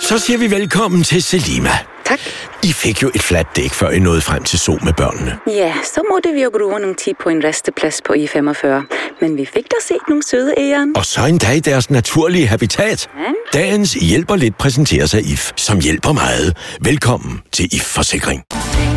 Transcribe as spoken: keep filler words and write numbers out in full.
Så siger vi velkommen til Selima. Tak. I fik jo et fladt dæk, før I nåede frem til Zoo med børnene. Ja, så måtte vi jo bruge nogle tid på en resteplads på I femogfyrre. Men vi fik da set nogle søde æren. Og så endda i deres naturlige habitat. Ja. Dagens Hjælper Lidt præsenterer sig I F, som hjælper meget. Velkommen til I F Forsikring.